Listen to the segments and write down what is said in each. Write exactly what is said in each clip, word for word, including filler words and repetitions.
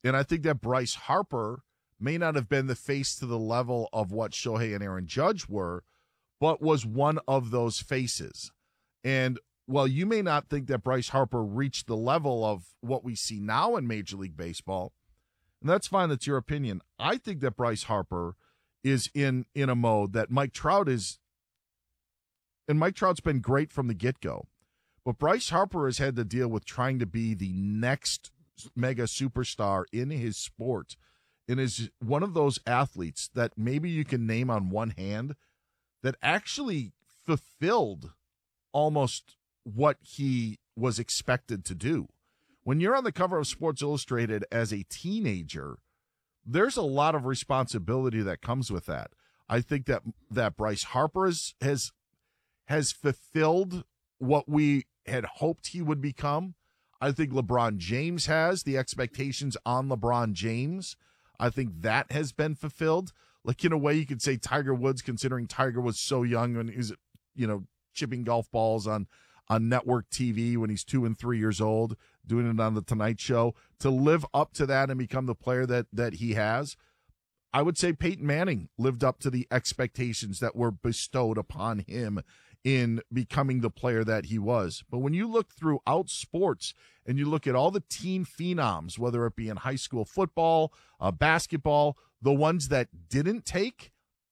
And I think that Bryce Harper may not have been the face to the level of what Shohei and Aaron Judge were, but was one of those faces. And while you may not think that Bryce Harper reached the level of what we see now in Major League Baseball, and that's fine, that's your opinion. I think that Bryce Harper is in, in a mode that Mike Trout is, and Mike Trout's been great from the get-go. But Bryce Harper has had to deal with trying to be the next mega superstar in his sport, and is one of those athletes that maybe you can name on one hand that actually fulfilled almost what he was expected to do. When you're on the cover of Sports Illustrated as a teenager, there's a lot of responsibility that comes with that. I think that that Bryce Harper is, has has fulfilled what we had hoped he would become. I think LeBron James has. The expectations on LeBron James, I think that has been fulfilled. Like, in a way, you could say Tiger Woods, considering Tiger was so young when he was, you know, chipping golf balls on, on network T V when he's two and three years old, doing it on the Tonight Show, to live up to that and become the player that that he has. I would say Peyton Manning lived up to the expectations that were bestowed upon him in becoming the player that he was. But when you look throughout sports and you look at all the teen phenoms, whether it be in high school football, uh, basketball, the ones that didn't take,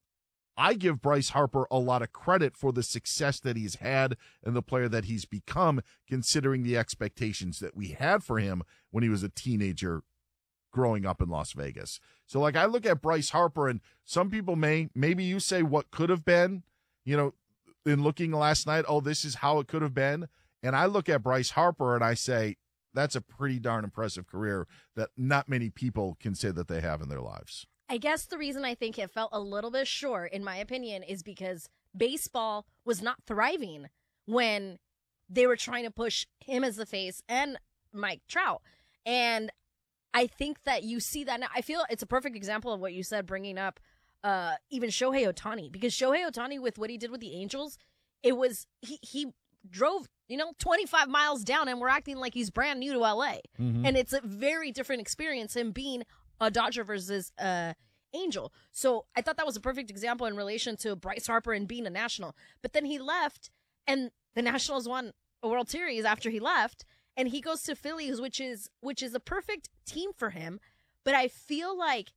I give Bryce Harper a lot of credit for the success that he's had and the player that he's become, considering the expectations that we had for him when he was a teenager growing up in Las Vegas. So, like, I look at Bryce Harper, and some people may, maybe you say what could have been, you know, in looking last night, oh, this is how it could have been. And I look at Bryce Harper and I say, that's a pretty darn impressive career that not many people can say that they have in their lives. I guess the reason I think it felt a little bit short, in my opinion, is because baseball was not thriving when they were trying to push him as the face and Mike Trout. And I think that you see that now. I feel it's a perfect example of what you said, bringing up uh, even Shohei Ohtani. Because Shohei Ohtani, with what he did with the Angels, it was he, he drove, you know, twenty-five miles down, and we're acting like he's brand new to L A. Mm-hmm. And it's a very different experience, him being a Dodger versus uh, Angel. So I thought that was a perfect example in relation to Bryce Harper and being a National. But then he left, and the Nationals won a World Series after he left, and he goes to Phillies, which is which is a perfect team for him. But I feel like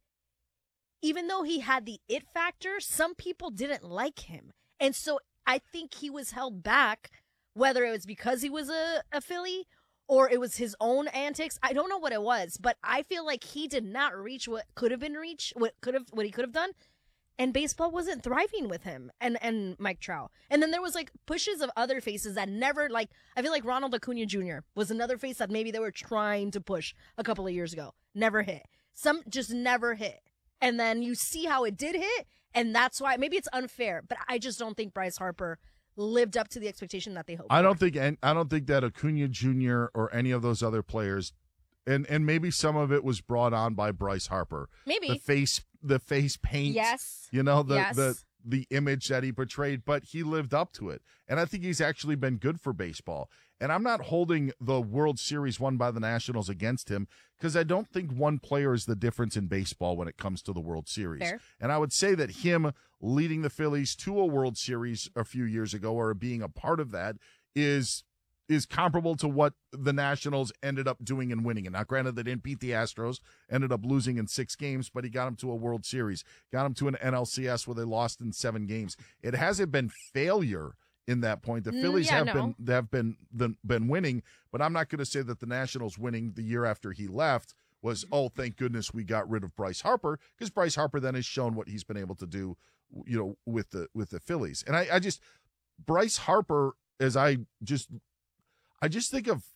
even though he had the it factor, some people didn't like him. And so I think he was held back, whether it was because he was a, a Philly or it was his own antics. I don't know what it was, but I feel like he did not reach what could have been reached, what could have, what he could have done. And baseball wasn't thriving with him and, and Mike Trout. And then there was like pushes of other faces that never, like, I feel like Ronald Acuna Junior was another face that maybe they were trying to push a couple of years ago. Never hit. Some just never hit. And then you see how it did hit, and that's why maybe it's unfair, but I just don't think Bryce Harper lived up to the expectation that they hoped. I don't for. think I don't think that Acuna Junior or any of those other players, and and maybe some of it was brought on by Bryce Harper. Maybe the face the face paint. Yes. You know, the yes. the the image that he portrayed, but he lived up to it. And I think he's actually been good for baseball. And I'm not holding the World Series won by the Nationals against him, because I don't think one player is the difference in baseball when it comes to the World Series. Fair. And I would say that him leading the Phillies to a World Series a few years ago, or being a part of that, is is comparable to what the Nationals ended up doing and winning. And now, granted, they didn't beat the Astros, ended up losing in six games, but he got them to a World Series, got them to an N L C S where they lost in seven games. It hasn't been failure in that point. The Phillies yeah, have no. been have been, been been winning, but I'm not going to say that the Nationals winning the year after he left was, oh, thank goodness we got rid of Bryce Harper, because Bryce Harper then has shown what he's been able to do, you know, with the with the Phillies. And I, I just Bryce Harper, as I just I just think of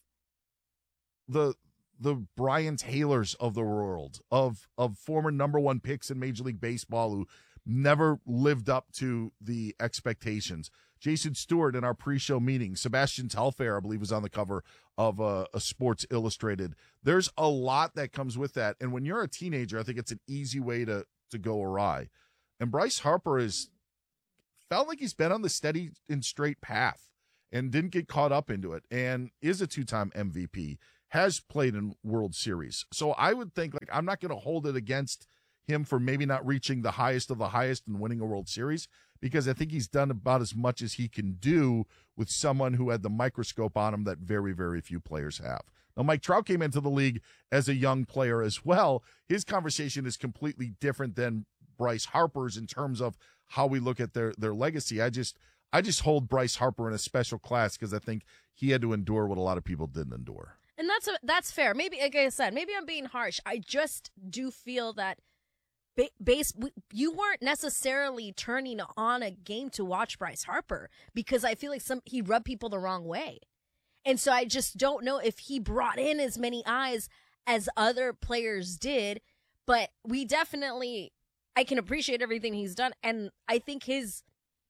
the the Brian Taylors of the world, of of former number one picks in Major League Baseball who never lived up to the expectations. Jason Stewart in our pre-show meeting, Sebastian Telfair, I believe, was on the cover of uh, a Sports Illustrated. There's a lot that comes with that. And when you're a teenager, I think it's an easy way to, to go awry. And Bryce Harper is felt like he's been on the steady and straight path and didn't get caught up into it, and is a two-time M V P. has played in World Series. So I would think, like, I'm not going to hold it against him for maybe not reaching the highest of the highest and winning a World Series, because I think he's done about as much as he can do with someone who had the microscope on him that very, very few players have. Now, Mike Trout came into the league as a young player as well. His conversation is completely different than Bryce Harper's in terms of how we look at their, their legacy. I just I just hold Bryce Harper in a special class because I think he had to endure what a lot of people didn't endure. And that's a, that's fair. Maybe, like I said, maybe I'm being harsh. I just do feel that ba- base you weren't necessarily turning on a game to watch Bryce Harper, because I feel like some he rubbed people the wrong way. And so I just don't know if he brought in as many eyes as other players did, but we definitely, I can appreciate everything he's done, and I think his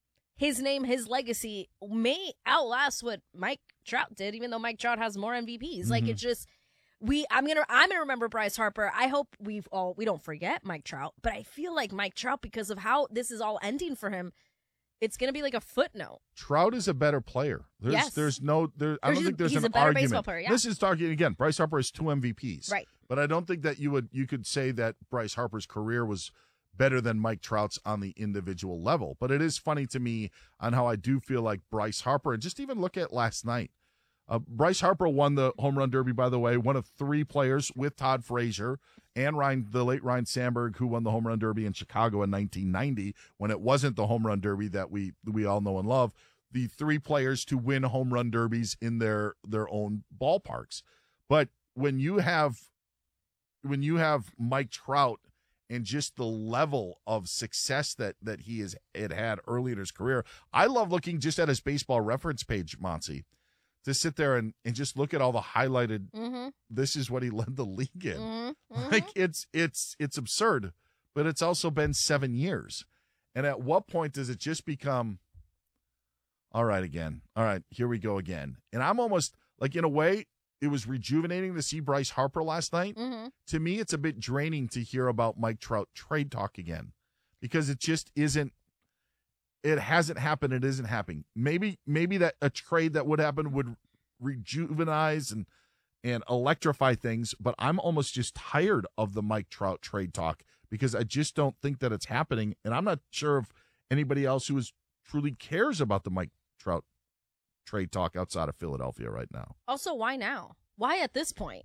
his name, his legacy may outlast what Mike Trout did, even though Mike Trout has more M V Ps. Mm-hmm. Like, it's just, we, I'm gonna, I'm gonna remember Bryce Harper. I hope we've all, we don't forget Mike Trout, but I feel like Mike Trout, because of how this is all ending for him, it's gonna be like a footnote. Trout is a better player. There's, yes. there's no, there. I don't There's- think there's he's an a better argument. baseball player, yeah. This is talking again. Bryce Harper has two M V Ps, Right. But I don't think that you would, you could say that Bryce Harper's career was better than Mike Trout's on the individual level. But it is funny to me on how I do feel like Bryce Harper, and just even look at last night. Uh, Bryce Harper won the home run derby, by the way, one of three players with Todd Frazier and Ryan, the late Ryan Sandberg, who won the home run derby in Chicago in nineteen ninety, when it wasn't the home run derby that we we all know and love. The three players to win home run derbies in their their own ballparks. But when you have when you have Mike Trout and just the level of success that that he has had, had early in his career, I love looking just at his baseball reference page, Monty, to sit there and, and just look at all the highlighted, Mm-hmm. this is what he led the league in. Mm-hmm. Like, it's it's it's absurd, but it's also been seven years. And at what point does it just become, all right, again, all right, here we go again? And I'm almost, like, in a way, it was rejuvenating to see Bryce Harper last night. Mm-hmm. To me, it's a bit draining to hear about Mike Trout trade talk again, because it just isn't, it hasn't happened. It isn't happening. Maybe, maybe that a trade that would happen would rejuvenize and, and electrify things, but I'm almost just tired of the Mike Trout trade talk, because I just don't think that it's happening. And I'm not sure if anybody else who is truly cares about the Mike Trout trade talk outside of Philadelphia right now. Also, why now? Why at this point?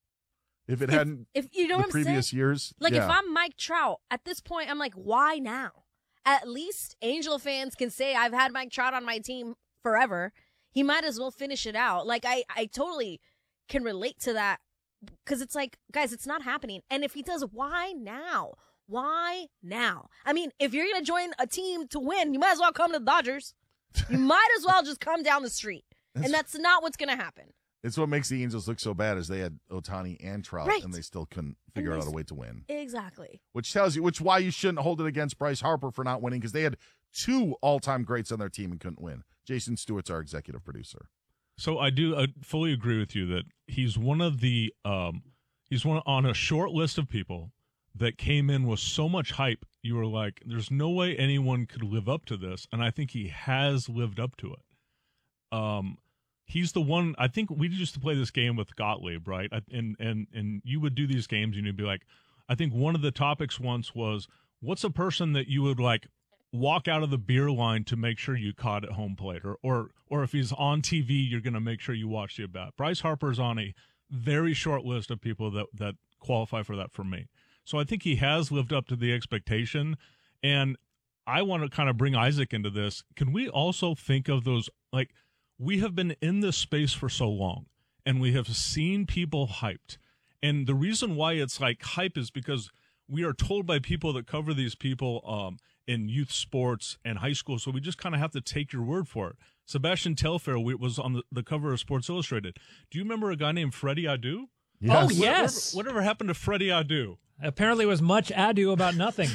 If it If- hadn't If you know the what I'm saying? previous years, Like, yeah. if I'm Mike Trout, at this point, I'm like, why now? At least Angel fans can say, I've had Mike Trout on my team forever. He might as well finish it out. Like, I, I totally can relate to that, because it's like, guys, it's not happening. And if he does, why now? Why now? I mean, if you're going to join a team to win, you might as well come to the Dodgers. You might as well just come down the street. And that's not what's going to happen. It's what makes the Angels look so bad, is they had Ohtani and Trout, Right. and they still couldn't figure And out they a way to win. Exactly. Which tells you, which why you shouldn't hold it against Bryce Harper for not winning, because they had two all-time greats on their team and couldn't win. Jason Stewart's our executive producer. So I do uh, fully agree with you that he's one of the um, he's one on a short list of people that came in with so much hype. You were like, there's no way anyone could live up to this, and I think he has lived up to it. Um, he's the one. I think we used to play this game with Gottlieb, right? And and and you would do these games, and you'd be like, I think one of the topics once was, what's a person that you would like walk out of the beer line to make sure you caught at home plate, or or or if he's on T V, you're going to make sure you watch the at bat. Bryce Harper's on a very short list of people that that qualify for that for me. So I think he has lived up to the expectation, and I want to kind of bring Isaac into this. Can we also think of those, like, we have been in this space for so long, and we have seen people hyped, and the reason why it's like hype is because we are told by people that cover these people um, in youth sports and high school, so we just kind of have to take your word for it. Sebastian Telfair was on the, the cover of Sports Illustrated. Do you remember a guy named Freddie Adu? Oh, What- yes. Whatever, whatever happened to Freddie Adu? Apparently, it was much ado about nothing.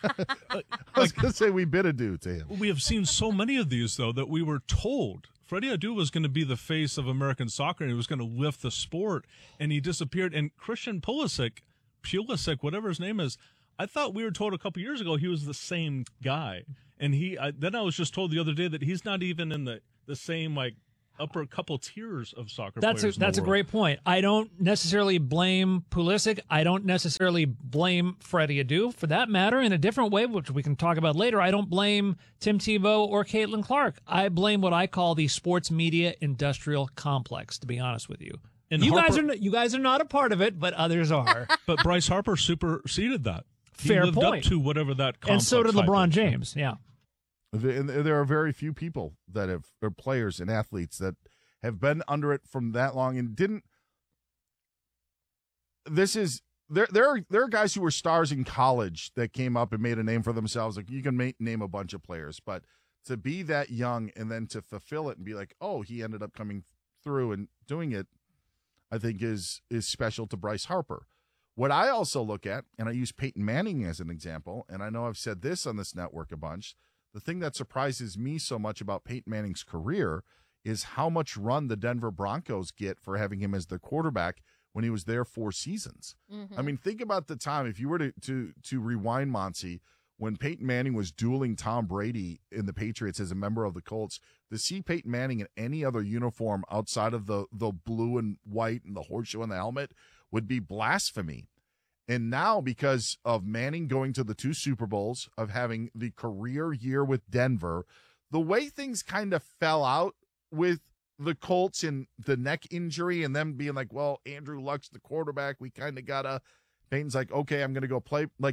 I was going to say we bid adieu to him. We have seen so many of these, though, that we were told Freddie Adu was going to be the face of American soccer, and he was going to lift the sport, and he disappeared. And Christian Pulisic, Pulisic, whatever his name is, I thought we were told a couple years ago he was the same guy. And he, I, then I was just told the other day that he's not even in the, the same, like, upper couple tiers of soccer That's a, players. in the that's a world. great point. I don't necessarily blame Pulisic. I don't necessarily blame Freddie Adu. For that matter, in a different way, which we can talk about later, I don't blame Tim Tebow or Caitlin Clark. I blame what I call the sports media industrial complex, to be honest with you. And you Harper- guys are n- you guys are not a part of it, but others are. But Bryce Harper superseded that. He Fair lived point. up to whatever that complex And so did hype LeBron is. James. Yeah. And there are very few people that have, or players and athletes that have been under it from that long and didn't. This is there. There are there are guys who were stars in college that came up and made a name for themselves. Like you can make, name a bunch of players, but to be that young and then to fulfill it and be like, oh, he ended up coming through and doing it, I think is is special to Bryce Harper. What I also look at, and I use Peyton Manning as an example, and I know I've said this on this network a bunch. The thing that surprises me so much about Peyton Manning's career is how much run the Denver Broncos get for having him as their quarterback when he was there four seasons. Mhm. I mean, think about the time, if you were to, to, to rewind, Monty, when Peyton Manning was dueling Tom Brady in the Patriots as a member of the Colts, to see Peyton Manning in any other uniform outside of the, the blue and white and the horseshoe and the helmet would be blasphemy. And now, because of Manning going to the two Super Bowls, of having the career year with Denver, the way things kind of fell out with the Colts and the neck injury and them being like, well, Andrew Luck's the quarterback, we kind of got to, Peyton's like, okay, I'm going to go play. Like,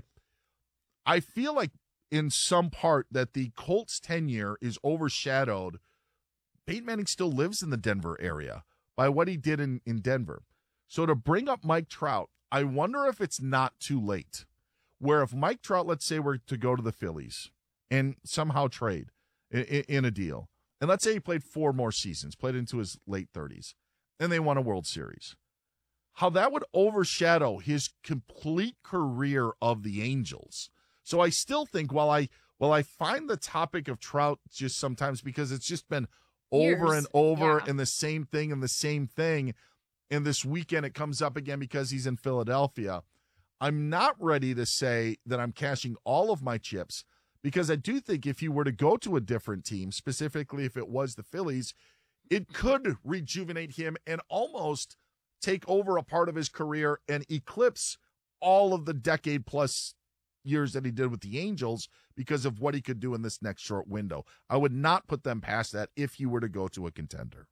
I feel like in some part that the Colts tenure is overshadowed. Peyton Manning still lives in the Denver area by what he did in, in Denver. So to bring up Mike Trout, I wonder if it's not too late, where if Mike Trout, let's say, were to go to the Phillies and somehow trade in, in a deal, and let's say he played four more seasons, played into his late thirties, and they won a World Series, how that would overshadow his complete career of the Angels. So I still think while I while I find the topic of Trout just sometimes because it's just been over Years. and over Yeah. and the same thing and the same thing, and this weekend it comes up again because he's in Philadelphia, I'm not ready to say that I'm cashing all of my chips, because I do think if he were to go to a different team, specifically if it was the Phillies, it could rejuvenate him and almost take over a part of his career and eclipse all of the decade plus years that he did with the Angels because of what he could do in this next short window. I would not put them past that if he were to go to a contender.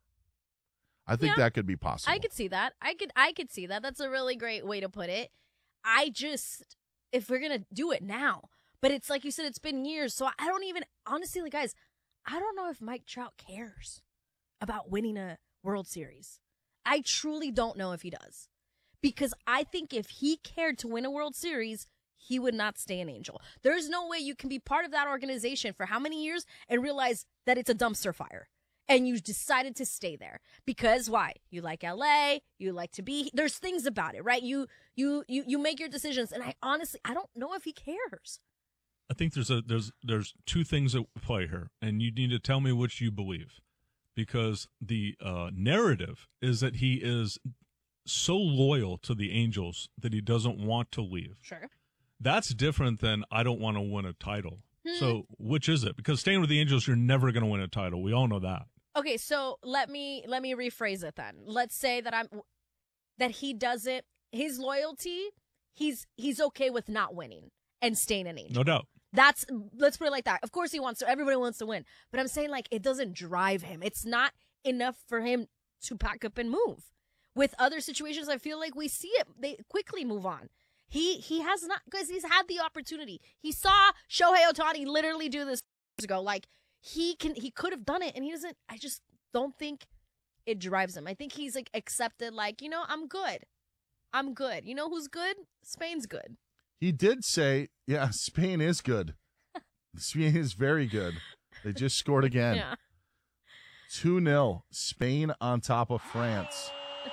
I think Yeah, that could be possible. I could see that. I could I could see that. That's a really great way to put it. I just, if we're going to do it now, but it's like you said, it's been years. So I don't even, honestly, like, guys, I don't know if Mike Trout cares about winning a World Series. I truly don't know if he does. Because I think if he cared to win a World Series, he would not stay an Angel. There's no way you can be part of that organization for how many years and realize that it's a dumpster fire. And you decided to stay there because why? You like L A, you like to be, there's things about it, right? You, you, you, you make your decisions. And I honestly, I don't know if he cares. I think there's a there's there's two things at play here, and you need to tell me which you believe, because the uh, narrative is that he is so loyal to the Angels that he doesn't want to leave. Sure. That's different than I don't want to win a title. Hmm. So which is it? Because staying with the Angels, you're never going to win a title. We all know that. Okay, so let me let me rephrase it then. Let's say that I'm that he doesn't his loyalty, he's he's okay with not winning and staying an Angel. No doubt. That's let's put it like that. Of course he wants to, everybody wants to win. But I'm saying like it doesn't drive him. It's not enough for him to pack up and move. With other situations, I feel like we see it. They quickly move on. He he has not, because he's had the opportunity. He saw Shohei Ohtani literally do this years ago. Like he can he could have done it, and he doesn't. I just don't think it drives him. I think he's like accepted, like, you know, I'm good. I'm good. You know who's good? Spain's good. He did say, yeah, Spain is good. Spain is very good. They just scored again. Yeah. two nil, Spain on top of France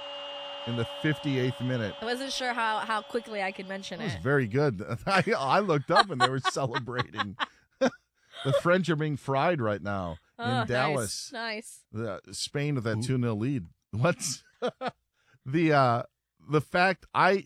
in the fifty-eighth minute. I wasn't sure how, how quickly I could mention It was it. very good. I, I looked up and they were celebrating. The French are being fried right now in Oh, Dallas. Nice. The Spain with that two nil lead. What's the uh the fact I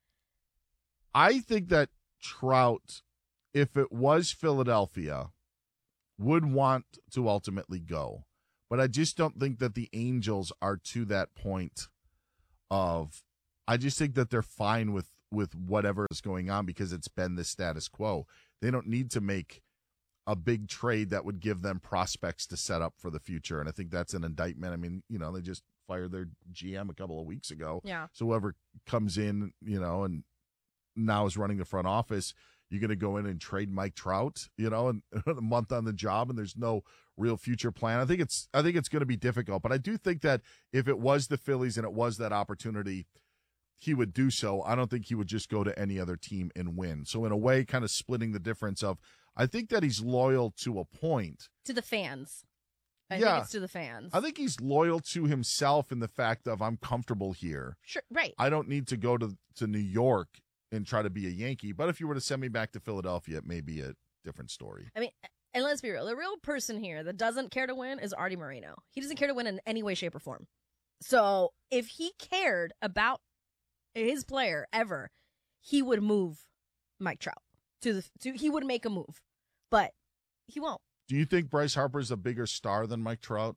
I think that Trout, if it was Philadelphia, would want to ultimately go. but I just don't think that the Angels are to that point of, I just think that they're fine with, with whatever is going on because it's been the status quo. They don't need to make a big trade that would give them prospects to set up for the future. And I think that's an indictment. I mean, you know, they just fired their G M a couple of weeks ago. Yeah. So whoever comes in, you know, and now is running the front office, you're going to go in and trade Mike Trout, you know, and a month on the job, and there's no real future plan. I think it's I think it's going to be difficult, but I do think that if it was the Phillies and it was that opportunity, he would do so. I don't think he would just go to any other team and win. So in a way, kind of splitting the difference of, I think that he's loyal to a point. To the fans. I yeah. think it's to the fans. I think he's loyal to himself in the fact of, I'm comfortable here. Sure, right. I don't need to go to, to New York and try to be a Yankee. But if you were to send me back to Philadelphia, it may be a different story. I mean, and let's be real. The real person here that doesn't care to win is Artie Moreno. He doesn't care to win in any way, shape, or form. So if he cared about his player ever, he would move Mike Trout. To the to He would make a move. But he won't. Do you think Bryce Harper's a bigger star than Mike Trout?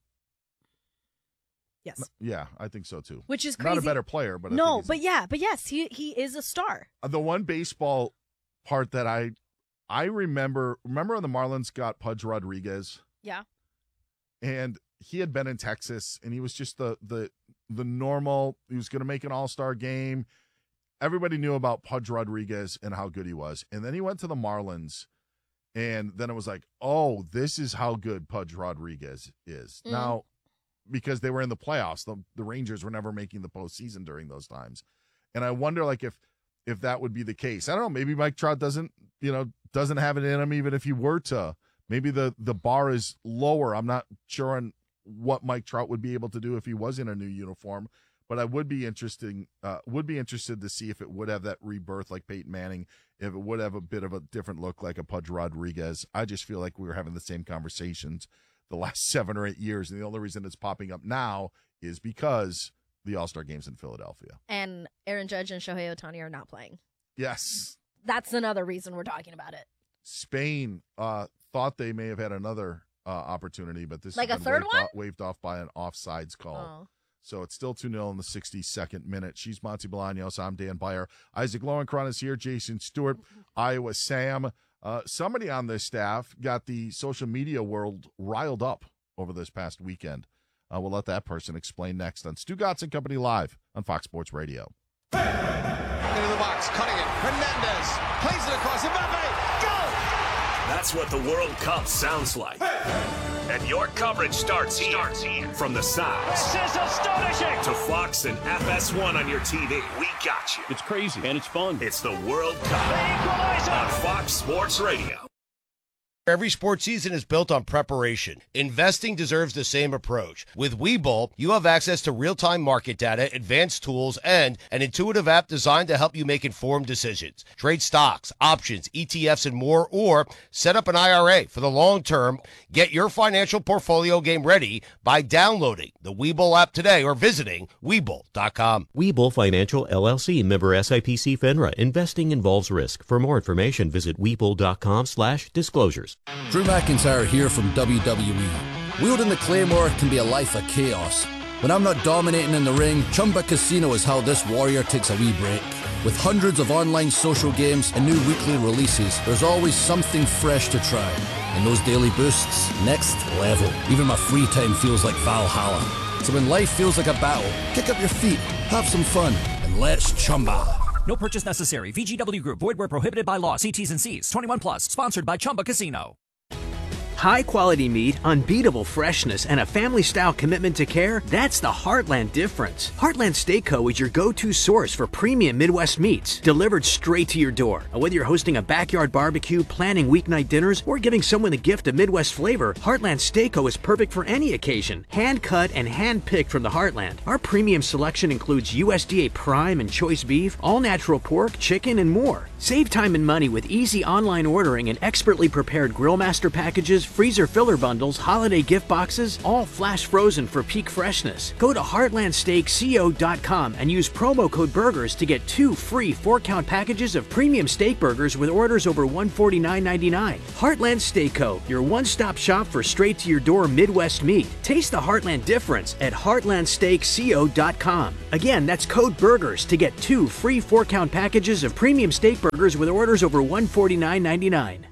Yes. Yeah, I think so too. Which is crazy. Not a better player, but I no, think but yeah, but yes, he he is a star. the one baseball part that I I remember remember when the Marlins got Pudge Rodriguez, Yeah. and he had been in Texas, and he was just the the the normal. He was going to make an All-Star game. Everybody knew about Pudge Rodriguez and how good he was, and then he went to the Marlins. And then it was like, oh, this is how good Pudge Rodriguez is. Mm. Now, because they were in the playoffs, the, the Rangers were never making the postseason during those times. And I wonder, like, if if that would be the case. I don't know. Maybe Mike Trout doesn't, you know, doesn't have it in him, even if he were to. Maybe the, the bar is lower. I'm not sure on what Mike Trout would be able to do if he was in a new uniform. But I would be interesting, uh, would be interested to see if it would have that rebirth like Peyton Manning, if it would have a bit of a different look like a Pudge Rodriguez. I just feel like we were having the same conversations the last seven or eight years, and the only reason it's popping up now is because the All-Star Game's in Philadelphia. And Aaron Judge and Shohei Ohtani are not playing. Yes. That's another reason we're talking about it. Spain uh, thought they may have had another uh, opportunity, but this Like has a been third waved one? Off, waved off by an offsides call. Oh. So it's still two nil in the sixty-second minute. She's Monty Bolaños. I'm Dan Beyer. Isaac Lowenkron is here. Jason Stewart, Iowa Sam. Uh, somebody on this staff got the social media world riled up over this past weekend. Uh, we'll let that person explain next on Stu Gotts and Company Live on Fox Sports Radio. Into the box, cutting it. Hernandez plays it across. Mbappe, go! That's what the World Cup sounds like. And your coverage starts here. starts here. From the sides. This is astonishing. To Fox and F S one on your T V. We got you. It's crazy and it's fun. It's the World Cup on Fox Sports Radio. Every sports season is built on preparation. Investing deserves the same approach. With Webull, you have access to real-time market data, advanced tools, and an intuitive app designed to help you make informed decisions. Trade stocks, options, E T Fs, and more, or set up an I R A for the long term. Get your financial portfolio game ready by downloading the Webull app today or visiting Webull dot com. Webull Financial, L L C, member S I P C FINRA. Investing involves risk. For more information, visit Webull dot com slash disclosures. Drew McIntyre here from W W E. Wielding the Claymore can be a life of chaos. When I'm not dominating in the ring, Chumba Casino is how this warrior takes a wee break. With hundreds of online social games and new weekly releases, there's always something fresh to try. And those daily boosts, next level. Even my free time feels like Valhalla. So when life feels like a battle, kick up your feet, have some fun, and let's Chumba. No purchase necessary. V G W Group. Void where prohibited by law. See T's and C's. twenty-one plus. Sponsored by Chumba Casino. High-quality meat, unbeatable freshness, and a family-style commitment to care, that's the Heartland difference. Heartland Steak Co. is your go-to source for premium Midwest meats, delivered straight to your door. And whether you're hosting a backyard barbecue, planning weeknight dinners, or giving someone the gift of Midwest flavor, Heartland Steak Co. is perfect for any occasion. Hand-cut and hand-picked from the Heartland. Our premium selection includes U S D A Prime and Choice Beef, all-natural pork, chicken, and more. Save time and money with easy online ordering and expertly prepared Grill Master packages freezer filler bundles, holiday gift boxes, all flash frozen for peak freshness. Go to heartland steak co dot com and use promo code BURGERS to get two free four-count packages of premium steak burgers with orders over one hundred forty-nine ninety-nine. Heartland Steak Co., your one-stop shop for straight-to-your-door Midwest meat. Taste the Heartland difference at heartland steak co dot com. Again, that's code BURGERS to get two free four-count packages of premium steak burgers with orders over one hundred forty-nine ninety-nine.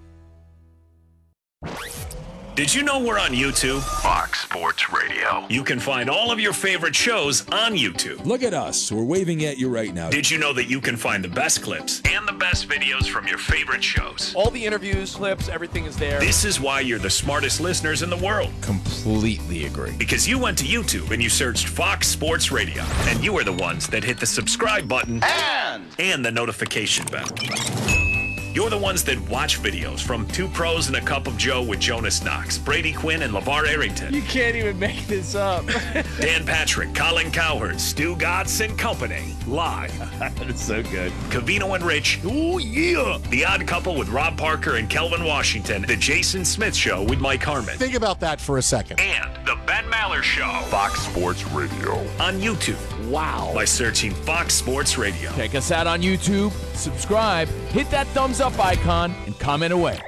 Did you know we're on YouTube? Fox Sports Radio. You can find all of your favorite shows on YouTube. Look at us. We're waving at you right now. Did you know that you can find the best clips and the best videos from your favorite shows? All the interviews, clips, everything is there. This is why you're the smartest listeners in the world. Completely agree. Because you went to YouTube and you searched Fox Sports Radio, and you are the ones that hit the subscribe button and, and the notification bell. You're the ones that watch videos from Two Pros and a Cup of Joe with Jonas Knox, Brady Quinn, and LeVar Arrington. You can't even make this up. Dan Patrick, Colin Cowherd, Stu Gatz and Company, live. That's so good. Covino and Rich. Oh, yeah. The Odd Couple with Rob Parker and Kelvin Washington. The Jason Smith Show with Mike Harmon. Think about that for a second. And The Ben Maller Show. Fox Sports Radio. On YouTube. Wow. By searching Fox Sports Radio. Check us out on YouTube. Subscribe. Hit that thumbs up icon and comment away.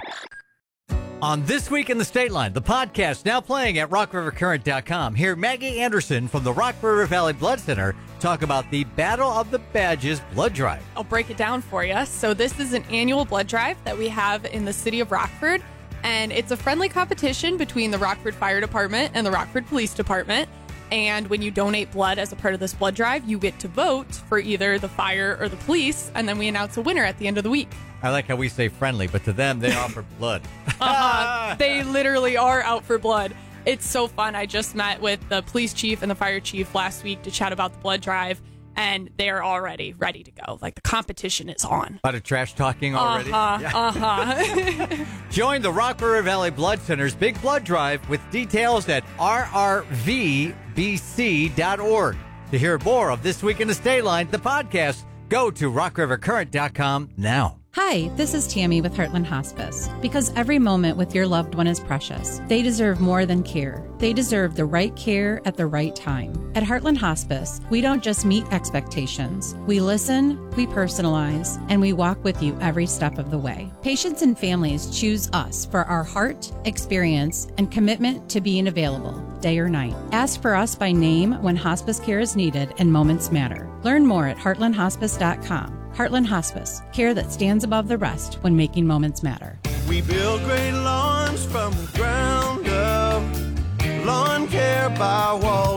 On This Week in the State Line, the podcast now playing at rock river current dot com, hear Maggie Anderson from the Rock River Valley Blood Center talk about the Battle of the Badges blood drive. I'll break it down for you. So this is an annual blood drive that we have in the city of Rockford, and it's a friendly competition between the Rockford Fire Department and the Rockford Police Department. And when you donate blood as a part of this blood drive, you get to vote for either the fire or the police, and then we announce a winner at the end of the week. I like how we say friendly, but to them, they offer blood. uh-huh. They literally are out for blood. It's so fun. I just met with the police chief and the fire chief last week to chat about the blood drive, and they're already ready to go. Like, the competition is on. A lot of trash talking already. Uh-huh, yeah. uh-huh. Join the Rock River Valley Blood Center's Big Blood Drive with details at r r v b c dot org. To hear more of This Week in the State Line, the podcast, go to rock river current dot com now. Hi, this is Tammy with Heartland Hospice. Because every moment with your loved one is precious, they deserve more than care. They deserve the right care at the right time. At Heartland Hospice, we don't just meet expectations. We listen, we personalize, and we walk with you every step of the way. Patients and families choose us for our heart, experience, and commitment to being available, day or night. Ask for us by name when hospice care is needed and moments matter. Learn more at heartland hospice dot com. Heartland Hospice, care that stands above the rest when making moments matter. We build great lawns from the ground up. Lawn Care by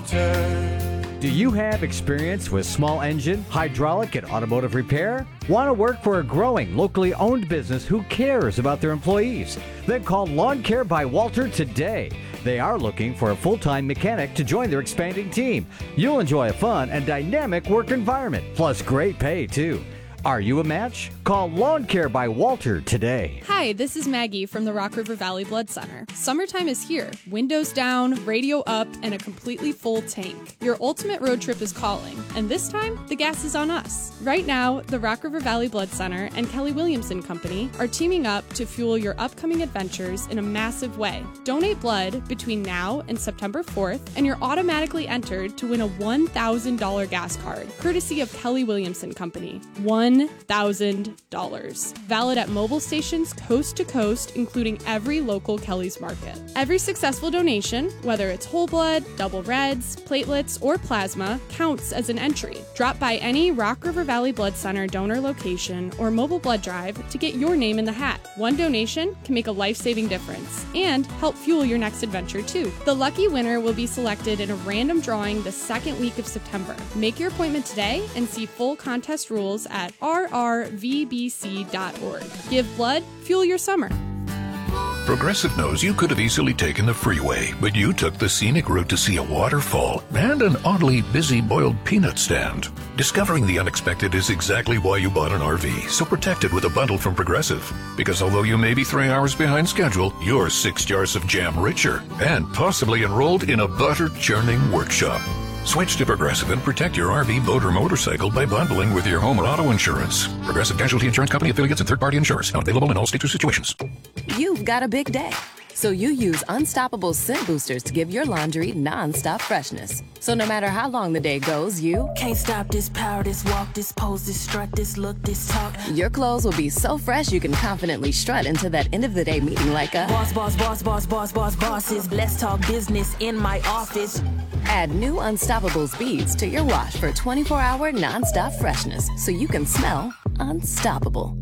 Walter. Do you have experience with small engine, hydraulic, and automotive repair? Want to work for a growing, locally owned business who cares about their employees? Then call Lawn Care by Walter today. They are looking for a full-time mechanic to join their expanding team. You'll enjoy a fun and dynamic work environment, plus great pay, too. Are you a match? Call Lawn Care by Walter today. Hi, this is Maggie from the Rock River Valley Blood Center. Summertime is here. Windows down, radio up, and a completely full tank. Your ultimate road trip is calling, and this time, the gas is on us. Right now, the Rock River Valley Blood Center and Kelly Williamson Company are teaming up to fuel your upcoming adventures in a massive way. Donate blood between now and September fourth, and you're automatically entered to win a one thousand dollars gas card, courtesy of Kelly Williamson Company. One thousand dollars. Valid at mobile stations coast to coast, including every local Kelly's Market. Every successful donation, whether it's whole blood, double reds, platelets, or plasma, counts as an entry. Drop by any Rock River Valley Blood Center donor location or mobile blood drive to get your name in the hat. One donation can make a life-saving difference and help fuel your next adventure too. The lucky winner will be selected in a random drawing the second week of September. Make your appointment today and see full contest rules at r r v b c dot org. Give blood, fuel your summer. Progressive knows you could have easily taken the freeway, but you took the scenic route to see a waterfall and an oddly busy boiled peanut stand. Discovering the unexpected is exactly why you bought an R V, so protect it with a bundle from Progressive. Because although you may be three hours behind schedule, you're six jars of jam richer and possibly enrolled in a butter-churning workshop. Switch to Progressive and protect your R V, boat, or motorcycle by bundling with your home or auto insurance. Progressive Casualty Insurance Company affiliates and third-party insurers. Not available in all states or situations. You've got a big day. So you use Unstoppable scent boosters to give your laundry non-stop freshness. So no matter how long the day goes, you can't stop this power, this walk, this pose, this strut, this look, this talk. Your clothes will be so fresh you can confidently strut into that end of the day meeting like a boss, boss, boss, boss, boss, boss, bosses. Let's talk business in my office. Add new Unstoppables beads to your wash for twenty-four hour non-stop freshness so you can smell unstoppable.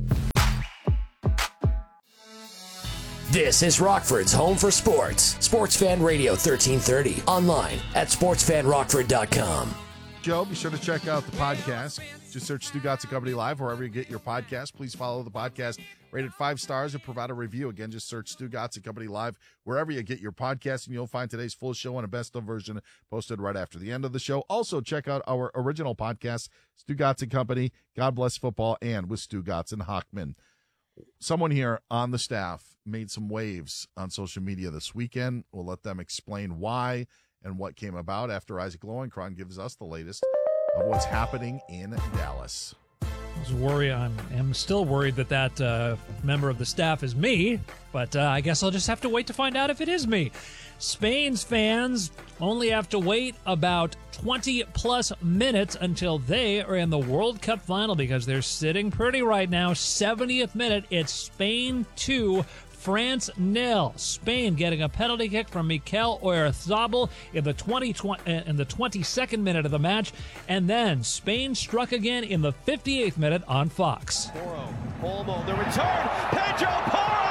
This is Rockford's home for sports. Sports Fan Radio thirteen thirty. Online at sports fan rockford dot com. Joe, be sure to check out the podcast. Just search Stugotz and Company Live wherever you get your podcast. Please follow the podcast. Rated five stars and provide a review. Again, just search Stugotz and Company Live wherever you get your podcast, and you'll find today's full show and a best-of version posted right after the end of the show. Also, check out our original podcast, Stugotz and Company, God Bless Football, and with Stugotz and Hochman. Someone here on the staff made some waves on social media this weekend. We'll let them explain why and what came about after Isaac Lowenkron gives us the latest of what's happening in Dallas. I was worried. I'm, I'm still worried that that uh, member of the staff is me, but uh, I guess I'll just have to wait to find out if it is me. Spain's fans only have to wait about twenty plus minutes until they are in the World Cup final because they're sitting pretty right now. seventieth minute, it's Spain two, France nil. Spain getting a penalty kick from Mikel Oyarzabal in the twenty, in the twenty-second minute of the match, and then Spain struck again in the fifty-eighth minute on Fox. Porro, Olmo, the return, Pedro Porro!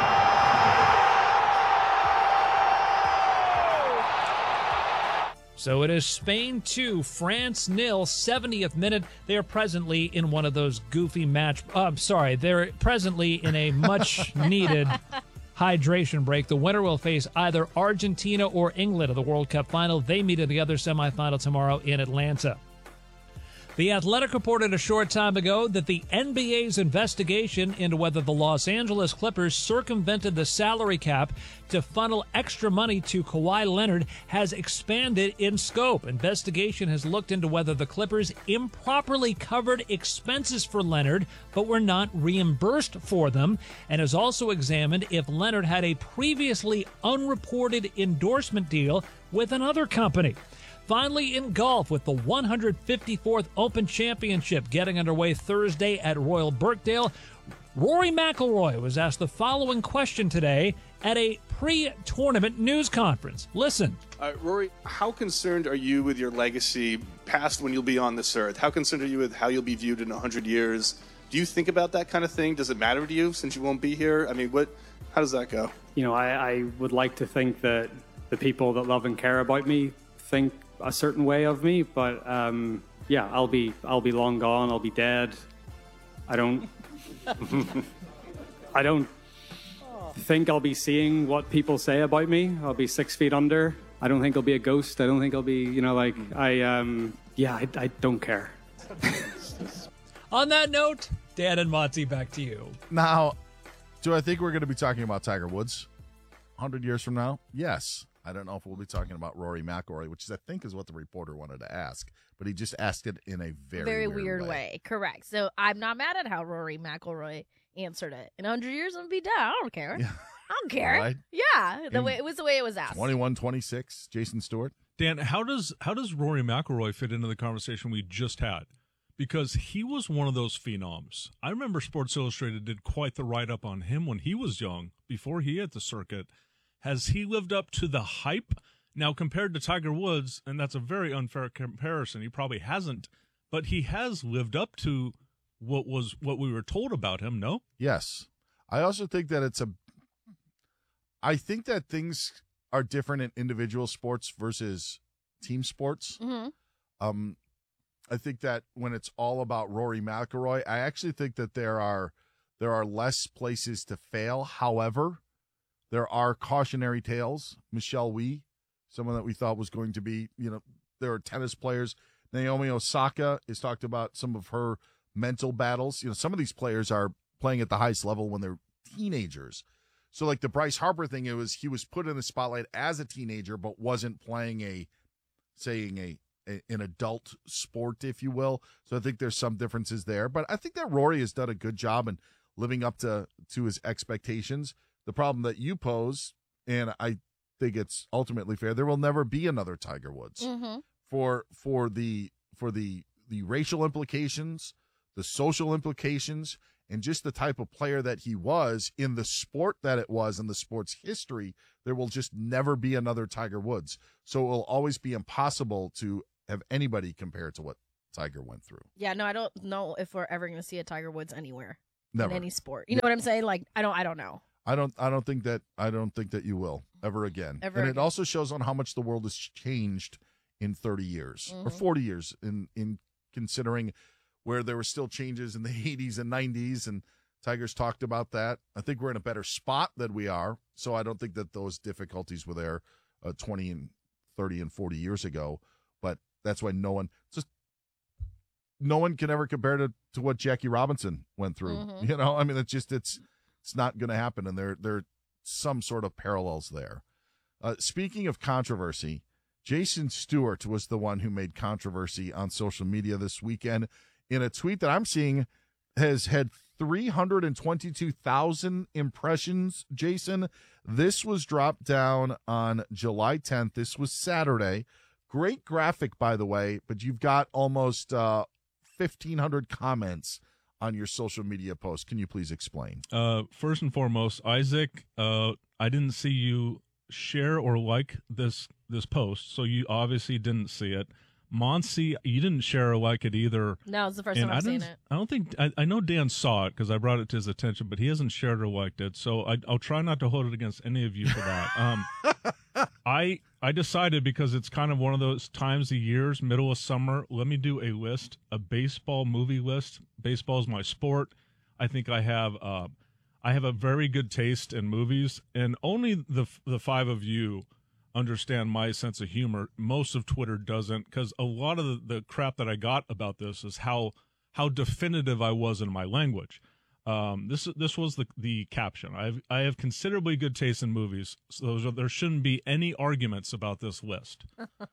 So it is Spain two, France nil, seventieth minute. They are presently in one of those goofy match. Oh, I'm sorry, they're presently in a much-needed hydration break. The winner will face either Argentina or England at the World Cup final. They meet in the other semifinal tomorrow in Atlanta. The Athletic reported a short time ago that the N B A's investigation into whether the Los Angeles Clippers circumvented the salary cap to funnel extra money to Kawhi Leonard has expanded in scope. Investigation has looked into whether the Clippers improperly covered expenses for Leonard but were not reimbursed for them, and has also examined if Leonard had a previously unreported endorsement deal with another company. Finally, in golf, with the one hundred fifty-fourth Open Championship getting underway Thursday at Royal Birkdale, Rory McIlroy was asked the following question today at a pre-tournament news conference. Listen. Uh, Rory, how concerned are you with your legacy past when you'll be on this earth? How concerned are you with how you'll be viewed in one hundred years? Do you think about that kind of thing? Does it matter to you since you won't be here? I mean, what? How does that go? You know, I, I would like to think that the people that love and care about me think a certain way of me, but um, yeah, I'll be I'll be long gone. I'll be dead. I don't I don't think I'll be seeing what people say about me. I'll be six feet under. I don't think I'll be a ghost. I don't think I'll be, you know, like I um yeah, I, I don't care. On that note, Dan and Monty, back to you. Now, do I think we're going to be talking about Tiger Woods one hundred years from now? Yes. I don't know if we'll be talking about Rory McIlroy, which is, I think is what the reporter wanted to ask, but he just asked it in a very, very weird, weird way. way. Correct. So I'm not mad at how Rory McIlroy answered it. In one hundred years, I'm going to be dead. I don't care. Yeah. I don't care. Right. Yeah, the way it was the way it was asked. twenty-one twenty-six, Jason Stewart. Dan, how does how does Rory McIlroy fit into the conversation we just had? Because he was one of those phenoms. I remember Sports Illustrated did quite the write-up on him when he was young, before he hit the circuit. Has he lived up to the hype? Now, compared to Tiger Woods, and that's a very unfair comparison, he probably hasn't, but he has lived up to what was what we were told about him, no? Yes. I also think that it's a I think that things are different in individual sports versus team sports. Mm-hmm. Um, I think that when it's all about Rory McIlroy, I actually think that there are there are less places to fail. However, there are cautionary tales. Michelle Wie, someone that we thought was going to be, you know, there are tennis players. Naomi Osaka has talked about some of her mental battles. You know, some of these players are playing at the highest level when they're teenagers. So like the Bryce Harper thing, it was he was put in the spotlight as a teenager, but wasn't playing a, saying a, a an adult sport, if you will. So I think there's some differences there. But I think that Rory has done a good job in living up to, to his expectations. The problem that you pose and I think it's ultimately fair. There will never be another Tiger Woods Mm-hmm. for for the for the the racial implications, the social implications, and just the type of player that he was in the sport that it was in the sport's history. There will just never be another Tiger Woods. So it will always be impossible to have anybody compare to what Tiger went through. Yeah, no, I don't know if we're ever going to see a Tiger Woods anywhere Never. in any sport. You know what I'm saying? Like, I don't, I don't know. I don't I don't think that I don't think that you will ever again. Ever and again. it also shows on how much the world has changed in thirty years or Mhm. forty years in in considering where there were still changes in the eighties and nineties, and Tiger's talked about that. I think we're in a better spot than we are, so I don't think that those difficulties were there uh, twenty and thirty and forty years ago, but that's why no one just no one can ever compare to, to what Jackie Robinson went through. Mhm. You know, I mean, it's just it's it's not going to happen, and there there are some sort of parallels there. Uh, speaking of controversy, Jason Stewart was the one who made controversy on social media this weekend in a tweet that I'm seeing has had three hundred twenty-two thousand impressions. Jason, this was dropped down on July tenth. This was Saturday. Great graphic, by the way, but you've got almost uh, fifteen hundred comments on your social media post. Can you please explain? Uh, first and foremost, Isaac, uh, I didn't see you share or like this this post, so you obviously didn't see it. Monsi, you didn't share or like it either. No, it's the first And time I I've seen didn't- it. I don't think I, I know Dan saw it because I brought it to his attention, but he hasn't shared or liked it. So I, I'll try not to hold it against any of you for that. Um, I I decided because it's kind of one of those times of years, middle of summer. Let me do a list, a baseball movie list. Baseball is my sport. I think I have uh, I have a very good taste in movies, and only the the five of you understand my sense of humor. Most of Twitter doesn't, because a lot of the, the crap that I got about this is how how definitive I was in my language. Um, this this was the the caption. I have I have considerably good taste in movies, so those are, there shouldn't be any arguments about this list.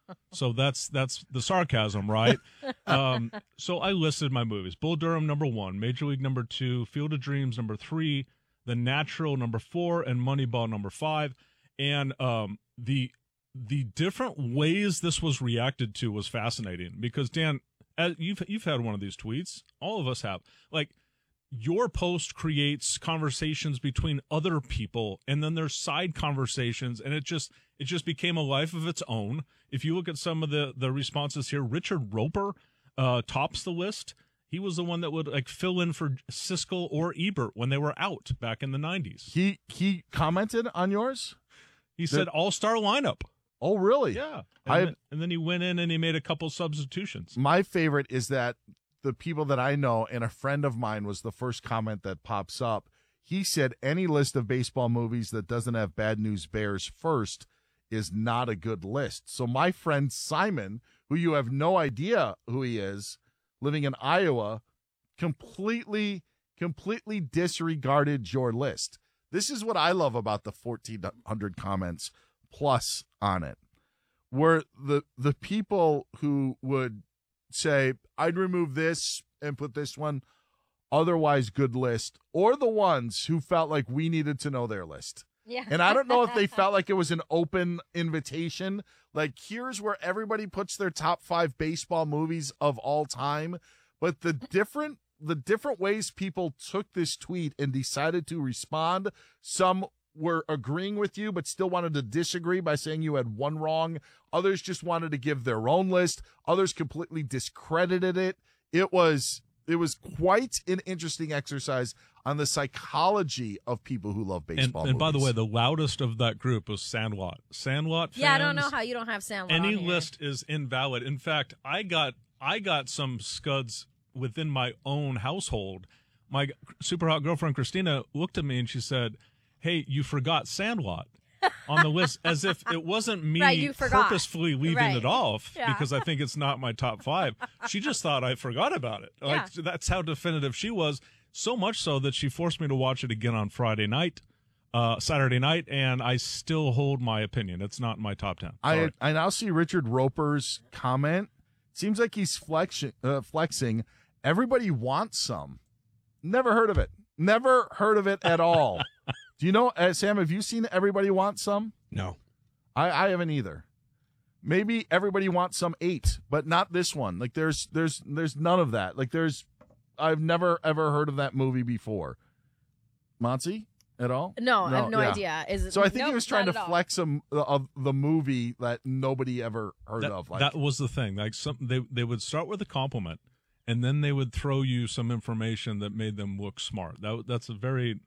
So that's that's the sarcasm, right? um, so I listed my movies: Bull Durham number one, Major League number two, Field of Dreams number three, The Natural number four, and Moneyball number five. And um, the the different ways this was reacted to was fascinating because Dan, as you've you've had one of these tweets. All of us have. Like, your post creates conversations between other people, and then there's side conversations, and it just it just became a life of its own. If you look at some of the the responses here, Richard Roper uh, tops the list. He was the one that would like fill in for Siskel or Ebert when they were out back in the nineties. He he commented on yours? He said all-star lineup. Oh, really? Yeah. And, I then, and then he went in and he made a couple substitutions. My favorite is that the people that I know, and a friend of mine was the first comment that pops up. He said any list of baseball movies that doesn't have Bad News Bears first is not a good list. So my friend Simon, who you have no idea who he is, living in Iowa, completely, completely disregarded your list. This is what I love about the fourteen hundred comments plus on it, where the the people who would say, I'd remove this and put this one, otherwise good list, or the ones who felt like we needed to know their list. Yeah. And I don't know if they felt like it was an open invitation. Like, here's where everybody puts their top five baseball movies of all time. But the different the different ways people took this tweet and decided to respond, some were agreeing with you but still wanted to disagree by saying you had one wrong. Others just wanted to give their own list. Others completely discredited it. It was it was quite an interesting exercise on the psychology of people who love baseball And, and by the movies. way, the loudest of that group was Sandlot. Sandlot fans. Yeah, I don't know how you don't have Sandlot Any on here. list is invalid. In fact, I got I got some scuds within my own household. My super hot girlfriend Christina looked at me and she said, "Hey, you forgot Sandlot on the list," as if it wasn't me Right, you forgot. purposefully leaving Right. it off Yeah. because I think it's not my top five. She just thought I forgot about it. Like, Yeah. that's how definitive she was. So much so that she forced me to watch it again on Friday night, uh, Saturday night, and I still hold my opinion. It's not in my top ten. Sorry. I I now see Richard Roper's comment. Seems like he's flexing. Uh, flexing. Everybody wants some. Never heard of it. Never heard of it at all. Do you know, uh, Sam, have you seen Everybody Wants Some? No. I, I haven't either. Maybe Everybody Wants Some eight, but not this one. Like there's there's there's none of that. Like there's I've never ever heard of that movie before. Monty? At all? No, I have no yeah. idea. Is it, so I think nope, he was trying to not at all. flex some of the movie that nobody ever heard that, of. Like, that was the thing. Like some, they they would start with a compliment, and then they would throw you some information that made them look smart. That that's a very